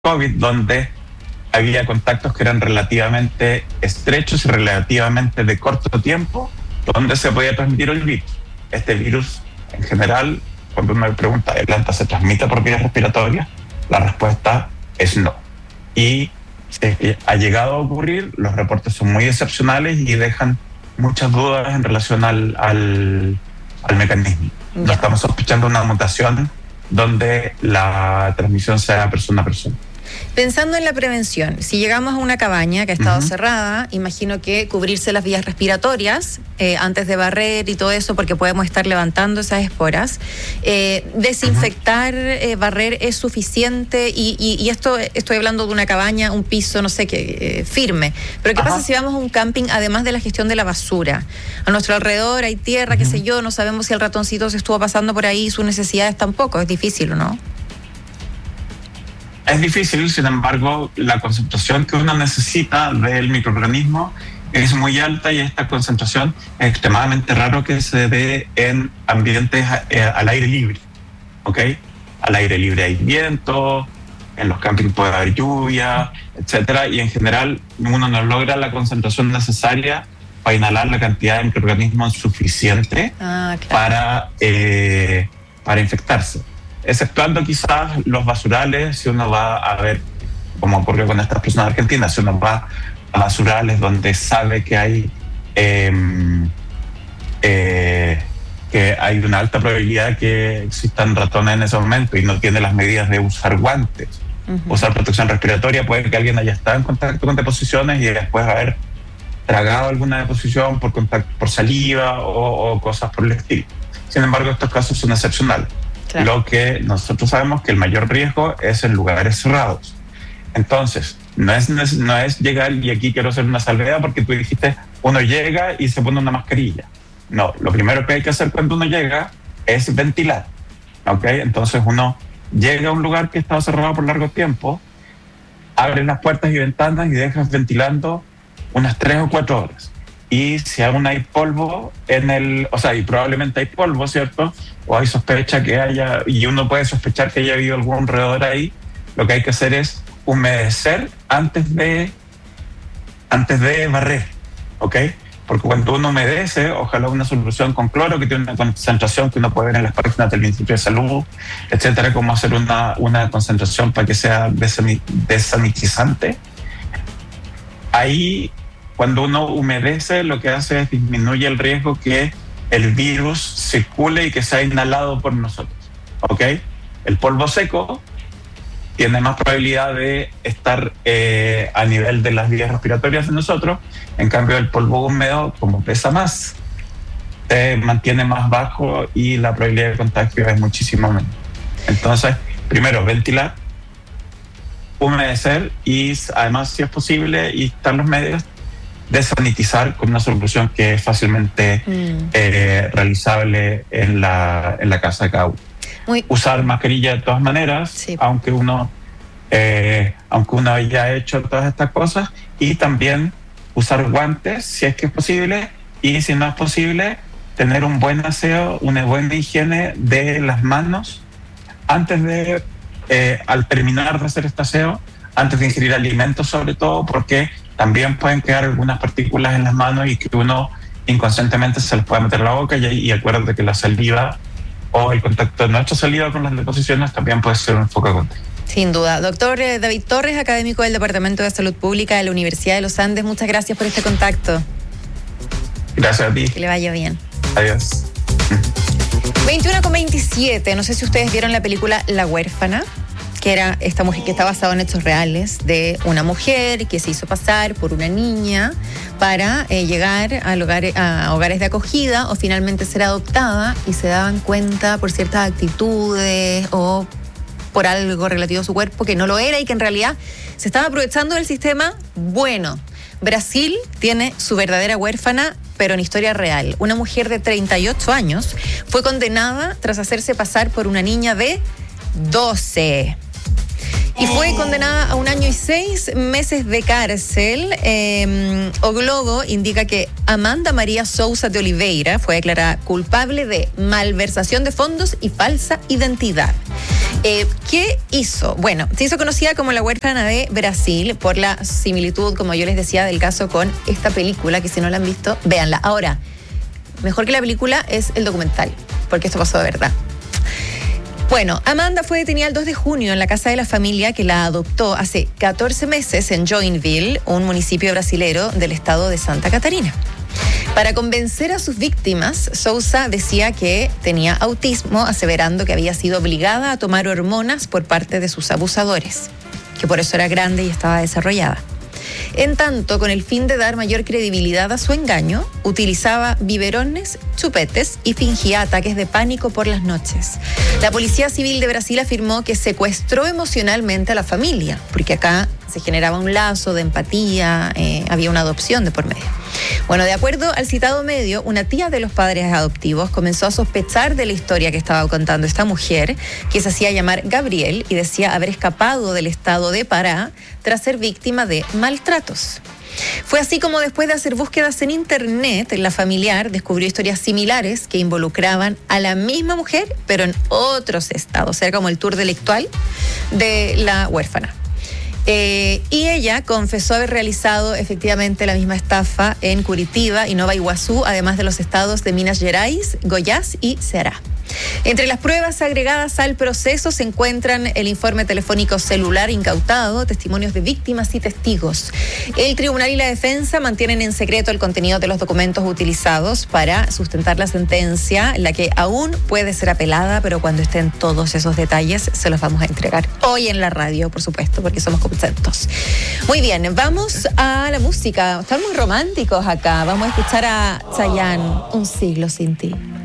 COVID, donde había contactos que eran relativamente estrechos y relativamente de corto tiempo, donde se podía transmitir el virus. Este virus, en general, cuando uno me pregunta, ¿el ANTA se transmite por vías respiratorias? La respuesta es no. Y si ha llegado a ocurrir, los reportes son muy excepcionales y dejan muchas dudas en relación al mecanismo. No estamos sospechando una mutación donde la transmisión sea persona a persona. Pensando en la prevención, si llegamos a una cabaña que ha estado cerrada, imagino que cubrirse las vías respiratorias antes de barrer y todo eso, porque podemos estar levantando esas esporas. Desinfectar, barrer es suficiente y esto estoy hablando de una cabaña, un piso, no sé qué, firme. Pero ¿qué pasa si vamos a un camping, además de la gestión de la basura? A nuestro alrededor hay tierra, qué sé yo, no sabemos si el ratoncito se estuvo pasando por ahí y sus necesidades tampoco, es difícil, ¿o no? Es difícil, sin embargo, la concentración que uno necesita del microorganismo es muy alta y esta concentración es extremadamente raro que se dé en ambientes al aire libre, ¿ok? Al aire libre hay viento, en los campings puede haber lluvia, etcétera, y en general uno no logra la concentración necesaria para inhalar la cantidad de microorganismos suficiente para infectarse. Exceptuando quizás los basurales, si uno va a ver, como ocurrió con estas personas argentinas, si uno va a basurales donde sabe que hay una alta probabilidad que existan ratones en ese momento y no tiene las medidas de usar guantes, usar protección respiratoria, puede que alguien haya estado en contacto con deposiciones y después haber tragado alguna deposición por contacto, por saliva o cosas por el estilo. Sin embargo, estos casos son excepcionales. Claro. Lo que nosotros sabemos que el mayor riesgo es en lugares cerrados. Entonces, no es llegar, y aquí quiero hacer una salvedad porque tú dijiste, uno llega y se pone una mascarilla. No, lo primero que hay que hacer cuando uno llega es ventilar. ¿Ok? Entonces uno llega a un lugar que está cerrado por largo tiempo, abre las puertas y ventanas y dejas ventilando unas 3 o 4 horas. Y si aún hay polvo y probablemente hay polvo, ¿cierto? O hay sospecha que haya, y uno puede sospechar que haya habido algún roedor ahí, lo que hay que hacer es humedecer antes de barrer, ¿ok? Porque cuando uno humedece, ojalá una solución con cloro que tiene una concentración que uno puede ver en las páginas del Ministerio de Salud, etcétera, cómo hacer una concentración para que sea desanitizante. Ahí, cuando uno humedece, lo que hace es disminuye el riesgo que el virus circule y que sea inhalado por nosotros, ¿ok? El polvo seco tiene más probabilidad de estar a nivel de las vías respiratorias de nosotros. En cambio, el polvo húmedo, como pesa más, se mantiene más bajo y la probabilidad de contagio es muchísimo menos. Entonces, primero, ventilar, humedecer y además, si es posible, y están los medios, desanitizar con una solución que es fácilmente realizable en la casa de cada uno. Usar mascarilla de todas maneras, sí, aunque uno haya hecho todas estas cosas, y también usar guantes si es que es posible, y si no es posible, tener un buen aseo, una buena higiene de las manos antes de, al terminar de hacer este aseo, antes de ingerir alimentos sobre todo, porque también pueden quedar algunas partículas en las manos y que uno inconscientemente se les puede meter a la boca, y acuérdate que la saliva o el contacto de nuestra saliva con las deposiciones también puede ser un foco de contagio. Sin duda. Doctor David Torres, académico del Departamento de Salud Pública de la Universidad de los Andes, muchas gracias por este contacto. Gracias a ti. Que le vaya bien. Adiós. 21:27, no sé si ustedes vieron la película La Huérfana, que era esta mujer que está basada en hechos reales de una mujer que se hizo pasar por una niña para llegar a hogares de acogida o finalmente ser adoptada, y se daban cuenta por ciertas actitudes o por algo relativo a su cuerpo que no lo era y que en realidad se estaba aprovechando del sistema. Bueno, Brasil tiene su verdadera huérfana, pero en historia real. Una mujer de 38 años fue condenada tras hacerse pasar por una niña de 12. Y fue condenada a 1 año y 6 meses de cárcel. O Globo indica que Amanda María Sousa de Oliveira fue declarada culpable de malversación de fondos y falsa identidad. ¿Qué hizo? Bueno, se hizo conocida como la huérfana de Brasil por la similitud, como yo les decía, del caso con esta película, que si no la han visto, véanla. Ahora, mejor que la película es el documental, porque esto pasó de verdad. Bueno, Amanda fue detenida el 2 de junio en la casa de la familia que la adoptó hace 14 meses en Joinville, un municipio brasilero del estado de Santa Catarina. Para convencer a sus víctimas, Souza decía que tenía autismo, aseverando que había sido obligada a tomar hormonas por parte de sus abusadores, que por eso era grande y estaba desarrollada. En tanto, con el fin de dar mayor credibilidad a su engaño, utilizaba biberones, chupetes y fingía ataques de pánico por las noches. La Policía Civil de Brasil afirmó que secuestró emocionalmente a la familia, porque acá se generaba un lazo de empatía, había una adopción de por medio. Bueno, de acuerdo al citado medio, una tía de los padres adoptivos comenzó a sospechar de la historia que estaba contando esta mujer, que se hacía llamar Gabriel y decía haber escapado del estado de Pará tras ser víctima de maltratos. Fue así como después de hacer búsquedas en internet, la familiar descubrió historias similares que involucraban a la misma mujer, pero en otros estados. Era como el tour delictual de la huérfana. Y ella confesó haber realizado efectivamente la misma estafa en Curitiba y Nova Iguazú, además de los estados de Minas Gerais, Goiás y Ceará. Entre las pruebas agregadas al proceso se encuentran el informe telefónico celular incautado, testimonios de víctimas y testigos. El tribunal y la defensa mantienen en secreto el contenido de los documentos utilizados para sustentar la sentencia, la que aún puede ser apelada, pero cuando estén todos esos detalles se los vamos a entregar hoy en la radio, por supuesto, porque somos contentos. Muy bien, vamos a la música. Están muy románticos acá. Vamos a escuchar a Chayanne, Un siglo sin ti.